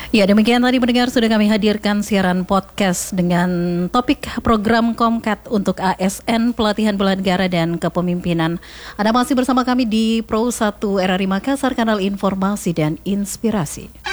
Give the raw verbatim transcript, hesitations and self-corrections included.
Ya, demikian tadi pendengar sudah kami hadirkan siaran podcast dengan topik program Komkat untuk A S N Pelatihan Bela Negara dan Kepemimpinan. Anda masih bersama kami di Pro satu R R I Makassar, kanal informasi dan inspirasi.